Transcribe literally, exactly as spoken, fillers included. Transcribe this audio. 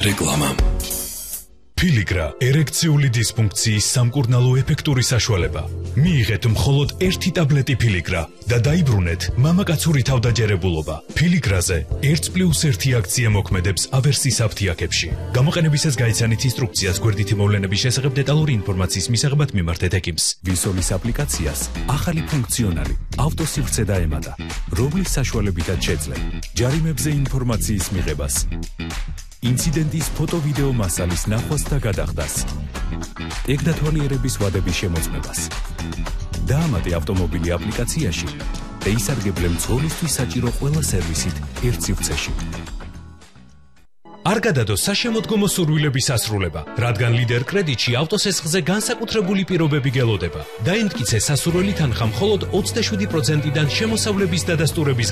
რეკლამა. Piligra ერექციული დისფუნქციის სამკურნალო ეფექტური საშუალება. მიიღეთ მხოლოდ ერთი ტაბლეტი Piligra და დაიბრუნეთ მამაკაცური თავდაჯერებულობა. Piligrაზე ერთი პლუს ერთი აქცია მოქმედებს ავერსის აფთიაქებში. გამოყენებისას გაიცანით ინსტრუქციას გვერდითი მოვლენების შესახებ დეტალური ინფორმაციის მისაღებად მიმართეთ ექიმს. ვისოლის აპლიკაციას ახალი ფუნქციონალი ავტოსივრცე დაემატა, რომლის საშუალებითაც შეძლებ ჯარიმებზე ინფორმაციის მიღებას. ინციდენტის ფოტო-ვიდეო მასალის ნახვას და გადახდას. ეგდათვალიერების ვადების შემოწმებას. დაამატე ავტომობილი აპლიკაციაში და ისარგებლე მძღოლისთვის საჭირო ყველა სერვისით ერთ სივრცეში. არ გადადო საშემოდგომო სურვილების ასრულება, რადგან ლიდერ კრედიტში ავტოსესხზე განსაკუთრებული პირობები გელოდება. დაემტკიცე სასურველი თანხა მხოლოდ ოცდაშვიდი პროცენტიდან შემოსავლების დადასტურების